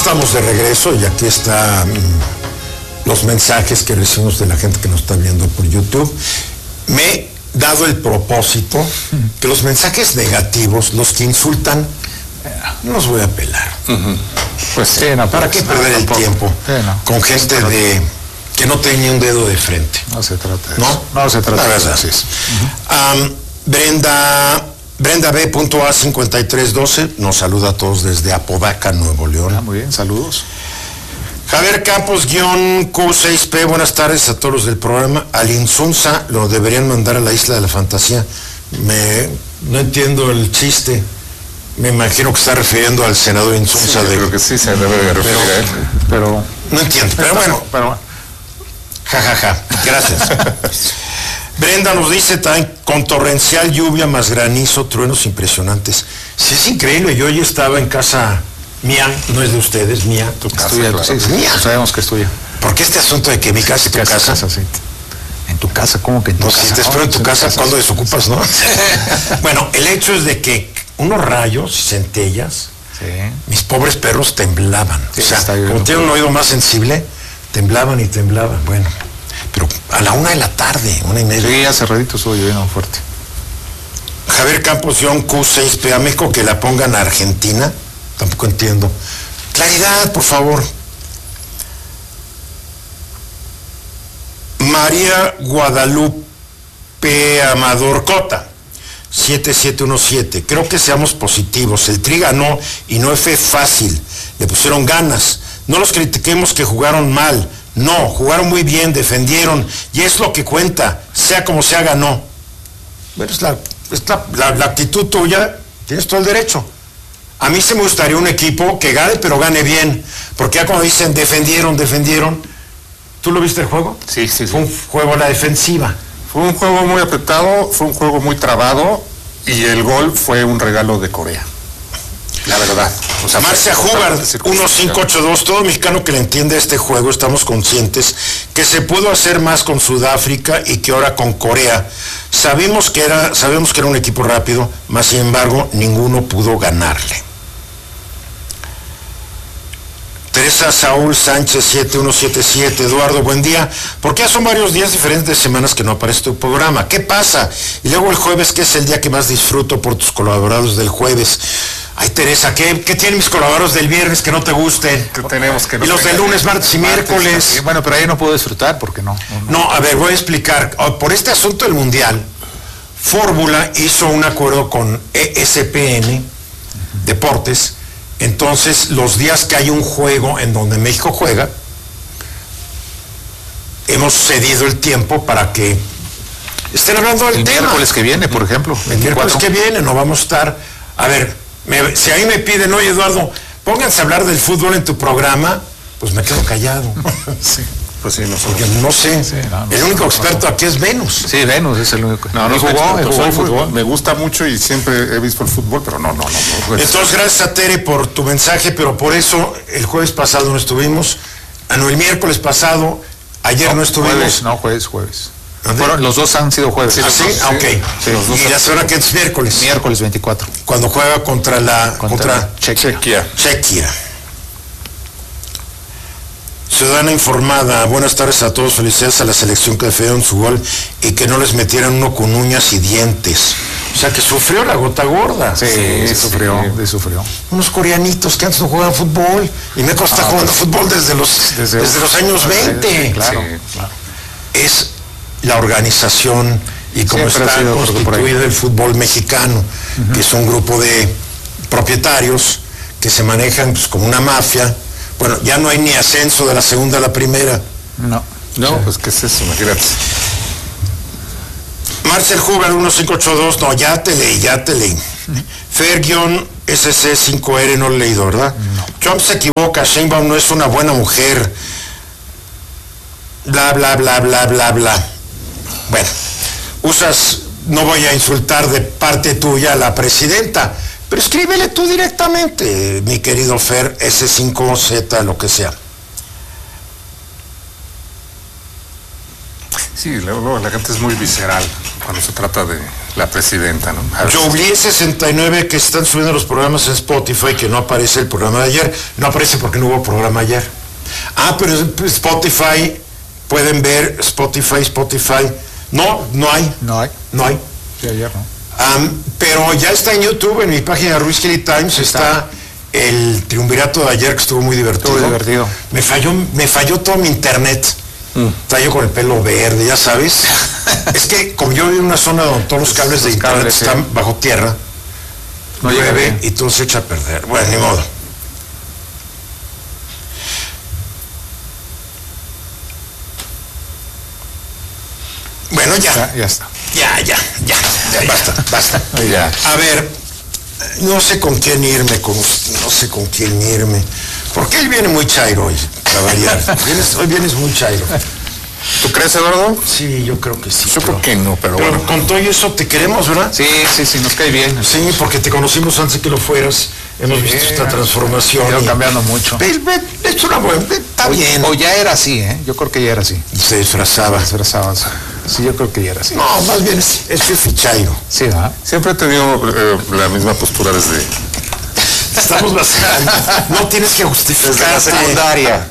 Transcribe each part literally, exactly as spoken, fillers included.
estamos de regreso y aquí están los mensajes que recibimos de la gente que nos está viendo por YouTube. Me he dado el propósito que los mensajes negativos, los que insultan, no los voy a pelar. Uh-huh. Pues sí, no, ¿para qué perder el tiempo sí, no. con gente de que no tiene ni un dedo de frente? No se trata de ¿No? eso. No se trata la de verdad. eso. Uh-huh. um, Brenda Brenda B A cincuenta y tres doce nos saluda a todos desde Apodaca, Nuevo León. Ah, muy bien, saludos. Javier Campos, guión Q seis P, buenas tardes a todos los del programa. Al Insunza lo deberían mandar a la Isla de la Fantasía. Me, no entiendo el chiste. Me imagino que está refiriendo al senador Insunza. Sí, de, creo que sí se debe de referir pero, a él. Pero no entiendo, pero bueno. Pero, ja, ja, ja. Gracias. Brenda nos dice también, con torrencial lluvia más granizo, truenos impresionantes. Sí, es increíble. Yo hoy estaba en casa mía, no es de ustedes, mía. Tu casa, tuya, claro. Sí, sí, mía. Sabemos que es tuya. Porque este asunto de que mi casa es tu casa. casa sí. En tu casa, ¿cómo que en tu no, casa? Si te espero en tu casa, casa ¿cuándo desocupas, no? Bueno, el hecho es de que unos rayos y centellas, sí. Mis pobres perros temblaban. Sí, o sea, como tienen un oído más sensible, temblaban y temblaban. Bueno, pero a la una de la tarde, una y media. Sí, hace ratitos hoy vino fuerte. Javier Campos, John Q seis P, a México que la pongan a Argentina. Tampoco entiendo. Claridad, por favor. María Guadalupe Amador Cota, siete siete uno siete. Creo que seamos positivos. El Tri ganó y no fue fácil. Le pusieron ganas. No los critiquemos que jugaron mal. No, jugaron muy bien, defendieron. Y es lo que cuenta. Sea como sea, ganó. Bueno, es la, es la, la, la actitud tuya. Tienes todo el derecho. A mí se me gustaría un equipo que gane, pero gane bien. Porque ya cuando dicen defendieron, defendieron. ¿Tú lo viste el juego? Sí, sí, sí. Fue un juego a la defensiva. Fue un juego muy apretado, fue un juego muy trabado y el gol fue un regalo de Corea. La verdad. O sea, Marcia Hubbard, uno cinco ocho dos, todo mexicano que le entiende este juego, estamos conscientes que se pudo hacer más con Sudáfrica y que ahora con Corea. Sabemos que era, sabemos que era un equipo rápido, mas sin embargo, ninguno pudo ganarle. Teresa Saúl Sánchez siete uno siete siete, Eduardo, buen día. ¿Por qué son varios días diferentes semanas que no aparece tu programa? ¿Qué pasa? Y luego el jueves, que es el día que más disfruto por tus colaboradores del jueves. Ay, Teresa, ¿qué, qué tienen mis colaboradores del viernes que no te gusten? Que tenemos que no y los del lunes, martes y martes, miércoles. Sí, bueno, pero ahí no puedo disfrutar porque no. No, no, a ver, voy a explicar. Por este asunto del Mundial, Fórmula hizo un acuerdo con E S P N, uh-huh. Deportes. Entonces, los días que hay un juego en donde México juega, hemos cedido el tiempo para que estén hablando del el tema. El miércoles que viene, por ejemplo. El miércoles que viene no vamos a estar... A ver, me, si ahí me piden, oye, Eduardo, pónganse a hablar del fútbol en tu programa, pues me quedo callado. Sí. Pues sí, nosotros. Porque no sé, sí, no, no, el único no, experto no, aquí es Venus. Sí, Venus es el único. No, no jugó, jugó, jugó fútbol. Me gusta mucho y siempre he visto el fútbol, pero no, no, no. no Entonces, gracias a Tere por tu mensaje, pero por eso el jueves pasado no estuvimos, ah, no, el miércoles pasado, ayer no, no estuvimos. Jueves, no, jueves, jueves. Fueron, los dos han sido jueves. ¿Ah, sí? Ah, ok. Sí, los dos y la semana que es miércoles. Miércoles veinticuatro. Cuando juega contra la... Contra, contra Chequia. Chequia. Ciudadana informada, buenas tardes a todos, felicidades a la selección que defendieron su gol y que no les metieran uno con uñas y dientes. O sea que sufrió la gota gorda. Sí, sí, sí sufrió, sí, sufrió. Unos coreanitos que antes no jugaban fútbol y me está ah, jugando pues, fútbol desde los, desde, desde los años veinte. Sí, claro, sí, claro. Es la organización y cómo está constituido el fútbol mexicano, uh-huh. que es un grupo de propietarios que se manejan pues, como una mafia. Bueno, ya no hay ni ascenso de la segunda a la primera. No. No, sí. Pues ¿qué es eso? Imagínate. Marcel Huber uno cinco ocho dos, no, ya te leí, ya te leí. Fer-S C cinco R, no lo he leído, ¿verdad? No. Trump se equivoca, Sheinbaum no es una buena mujer. Bla, bla, bla, bla, bla, bla. Bueno, usas, no voy a insultar de parte tuya a la presidenta, pero escríbele tú directamente, mi querido Fer, S cinco Z, lo que sea. Sí, luego, luego la gente es muy visceral cuando se trata de la presidenta, ¿no? Jolie sesenta y nueve, que están subiendo los programas en Spotify, que no aparece el programa de ayer. No aparece porque no hubo programa ayer. Ah, pero Spotify, pueden ver Spotify, Spotify. No, no hay. No hay. No hay. Sí, ayer no. Um, pero ya está en YouTube, en mi página de Ruiz Gili Times, está, está el triunvirato de ayer, que estuvo muy divertido. Estuvo divertido. Me falló, me falló todo mi internet. Está yo con el pelo verde, ya sabes. Es que como yo vivo en una zona donde todos los cables de internet cables, están sí. bajo tierra, no llueve y todo se echa a perder. Bueno, ni modo. Bueno, ya. Ya, ya está. Ya, ya, ya. ya, ya. Basta, basta. Ya. A ver, no sé con quién irme, con, no sé con quién irme. Porque él viene muy chairo hoy, para variar. Vienes, hoy vienes muy chairo. ¿Tú crees, Eduardo? Sí, yo creo que sí. Yo pero, creo que no, pero, pero bueno. Con todo eso te queremos, ¿verdad? Sí, sí, sí, nos cae bien. Sí, porque te conocimos antes de que lo fueras. Hemos sí, visto esta transformación. Ha ido cambiando mucho. Es una buena, está o, bien. O ya era así, ¿eh? Yo creo que ya era así. Y se disfrazaba. Se disfrazaba, sí. Sí, yo creo que ya era así. No, más bien es, es fichairo. Sí, ¿verdad? Siempre he tenido eh, la misma postura desde... Estamos vacilando. No tienes que justificarte. Desde la secundaria.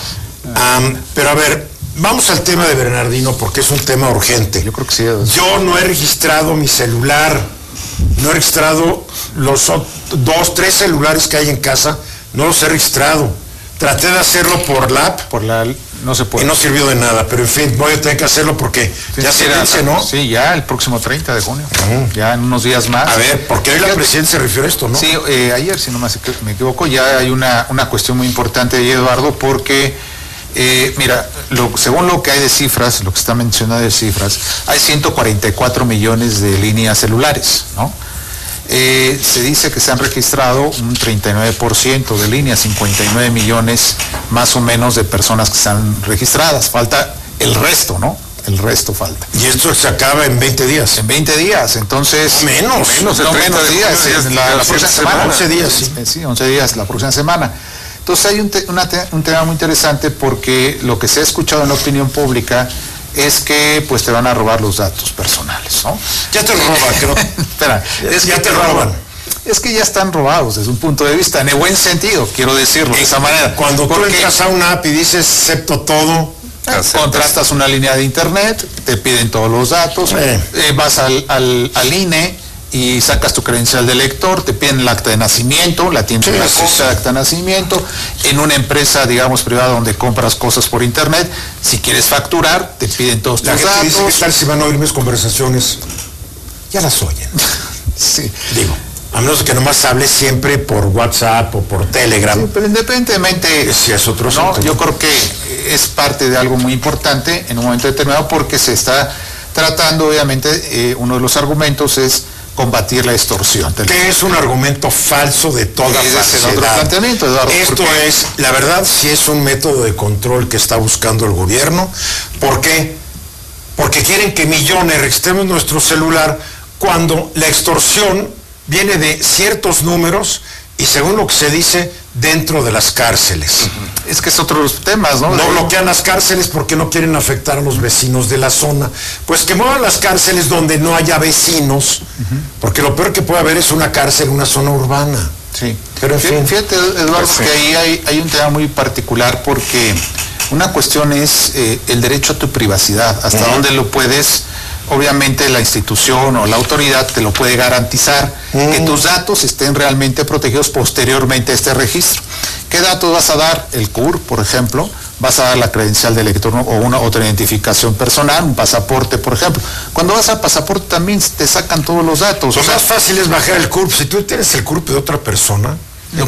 Um, pero a ver, vamos al tema de Bernardino porque es un tema urgente. Yo creo que sí. Yo no he registrado mi celular, no he registrado los dos, tres celulares que hay en casa, no los he registrado. Traté de hacerlo por la app. Por la no se puede. Y no sirvió de nada, pero en fin, voy a tener que hacerlo porque sí, ya se vence, ¿no? Sí, ya el próximo treinta de junio. Uh-huh. Ya en unos días más. A ver, porque hoy la presidenta se refirió a esto, ¿no? Sí, eh, ayer, si no me equivoco, ya hay una, una cuestión muy importante ahí, Eduardo, porque, eh, mira, lo, según lo que hay de cifras, lo que está mencionado de cifras, hay ciento cuarenta y cuatro millones de líneas celulares, ¿no? Eh, se dice que se han registrado un treinta y nueve por ciento de líneas, cincuenta y nueve millones más o menos de personas que están registradas. Falta el resto, ¿no? El resto falta. Y esto se acaba en veinte días. En veinte días, entonces... Menos. Menos, no, menos días. días en la, la próxima semana. once días, sí. Sí, once días la próxima semana. Entonces hay un, te, una te, un tema muy interesante porque lo que se ha escuchado en la opinión pública es que pues te van a robar los datos personales, ¿no? Ya te roban, creo. Espera, es ya que te roban. roban. Es que ya están robados desde un punto de vista, en el buen sentido, quiero decirlo de esa manera. Cuando tú entras a una app y dices acepto todo, aceptas. Contrastas una línea de internet, te piden todos los datos, eh. Eh, vas al, al, al I N E y sacas tu credencial de lector, te piden el acta de nacimiento, la tienes sí, la sí, copia de acta de nacimiento, en una empresa, digamos, privada donde compras cosas por internet, si quieres facturar, te piden todos la tus gente datos. Dice, ¿qué tal si van a oír mis conversaciones? Ya las oyen. Sí. Digo, a menos que nomás hables siempre por WhatsApp o por Telegram. Sí, pero independientemente, si es otro no, asunto. Yo creo que es parte de algo muy importante en un momento determinado porque se está tratando, obviamente, eh, uno de los argumentos es combatir la extorsión. Que es un argumento falso de toda falsedad. Otro planteamiento, Eduardo. Esto es, la verdad, sí es un método de control que está buscando el gobierno. ¿Por qué? Porque quieren que millones registremos nuestro celular cuando la extorsión viene de ciertos números y según lo que se dice, dentro de las cárceles. Uh-huh. Es que es otro de los temas, ¿no? No bloquean las cárceles porque no quieren afectar a los vecinos de la zona. Pues que muevan las cárceles donde no haya vecinos, uh-huh. porque lo peor que puede haber es una cárcel en una zona urbana. Sí. Pero en fin. Fíjate, Eduardo, pues, que ahí hay, hay un tema muy particular porque una cuestión es eh, el derecho a tu privacidad, hasta uh-huh. dónde lo puedes... Obviamente la institución o la autoridad te lo puede garantizar, mm. que tus datos estén realmente protegidos posteriormente a este registro. ¿Qué datos vas a dar? El C U R, por ejemplo, vas a dar la credencial de lector o una otra identificación personal, un pasaporte, por ejemplo. Cuando vas al pasaporte también te sacan todos los datos. Lo más fácil es bajar el C U R P. Si tú tienes el C U R P de otra persona,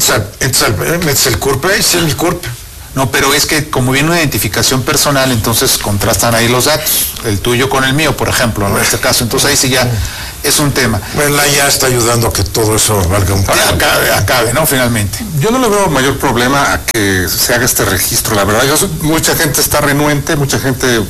entonces metes el C U R P, ahí sí es mi C U R P. No, pero es que como viene una identificación personal, entonces contrastan ahí los datos, el tuyo con el mío, por ejemplo, ¿no? En este caso, entonces ahí sí ya es un tema. Bueno, la I A está ayudando a que todo eso valga un poco. Acabe, acabe, ¿no? Finalmente. Yo no le veo mayor problema a que se haga este registro, la verdad. Yo, mucha gente está renuente, mucha gente,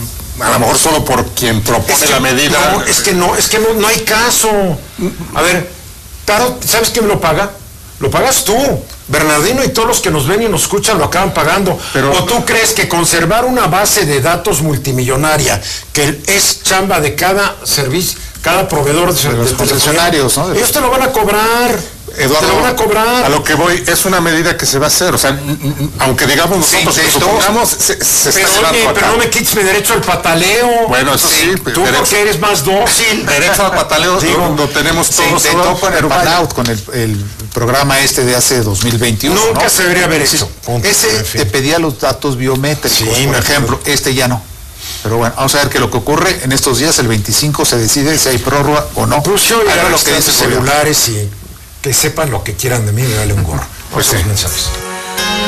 a lo mejor solo por quien propone es que, la medida. No, es que no, es que no, no hay caso. A ver, Taro, ¿sabes quién me lo paga? Lo pagas tú. Bernardino y todos los que nos ven y nos escuchan lo acaban pagando. Pero, ¿o tú crees que conservar una base de datos multimillonaria, que es chamba de cada servicio, cada proveedor de, de los concesionarios, ¿no? Ellos te lo van a cobrar. Eduardo, te lo van a cobrar. A lo que voy, es una medida que se va a hacer, o sea, aunque digamos nosotros que supongamos, se, se pero está oye, pero no me quites mi derecho al pataleo. Bueno, eso sí. sí tú derecho, porque eres más dócil. Derecho al pataleo lo, lo tenemos todos. Se intentó con el pan-out, con el, el programa este de hace dos mil veintiuno. Nunca ¿no? se debería haber hecho. Punto. Ese en fin. Te pedía los datos biométricos, sí, por ejemplo, este ya no. Pero bueno, vamos a ver qué lo que ocurre en estos días, el veinticinco se decide si hay prórroga o no. Pues yo ya lo que dice celulares y que sepan lo que quieran de mí, me vale un gorro. Pues sí. Mensajes.